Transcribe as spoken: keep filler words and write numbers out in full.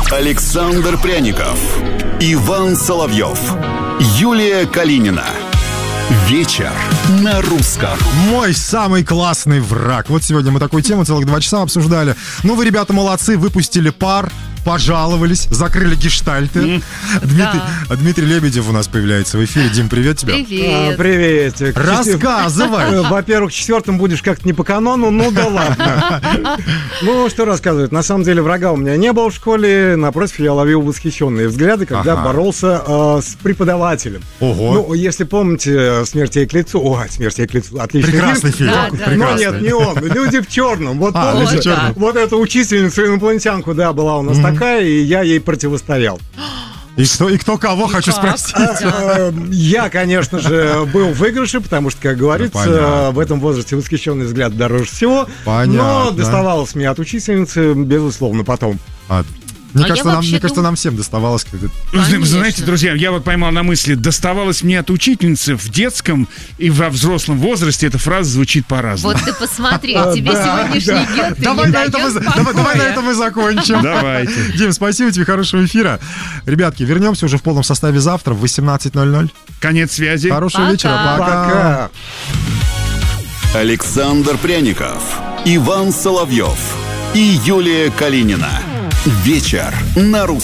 Александр Пряников, Иван Соловьев, Юлия Калинина. Вечер на русском. Мой самый классный враг. Вот сегодня мы такую тему целых два часа обсуждали. Ну, вы, ребята, молодцы, выпустили пар, пожаловались, закрыли гештальты. Mm. Дмитрий, да. Дмитрий Лебедев у нас появляется в эфире. Дим, привет тебе. Привет. А, приветик. Рассказывай. Во-первых, четвертым будешь как-то не по канону, ну да ладно. Ну, что рассказывать. На самом деле врага у меня не было в школе. Напротив, я ловил восхищенные взгляды, когда ага. боролся э, с преподавателем. Ого. Ну, если помните «Смерть ей к лицу». Ой, «Смерть ей к лицу». Отличный Прекрасный фильм. фильм. Да, да. Но нет, не он. «Люди в черном». Вот а, помните? вот, да. Вот эта учительница инопланетянку, да, была у нас mm-hmm. такая, и я ей противостоял. И кто, и кто кого, и хочу как? спросить. Я, конечно же, был в выигрыше, потому что, как говорится, ну, в этом возрасте восхищенный взгляд дороже всего. Понятно. Но доставалось мне от учительницы, безусловно, потом. А, мне, а кажется, нам, мне дум... кажется, нам всем доставалось. Вы знаете, друзья, я вот поймал на мысли, доставалось мне от учительницы в детском и во взрослом возрасте. Эта фраза звучит по-разному. Вот ты посмотри, тебе сегодняшний год давай не на этом мы закончим. Давайте. Дим, спасибо тебе, хорошего эфира. Ребятки, вернемся уже в полном составе завтра в восемнадцать ноль ноль. Конец связи. Хорошего Пока. вечера. Пока. Александр Пряников, Иван Соловьев и Юлия Калинина. Вечер на русском.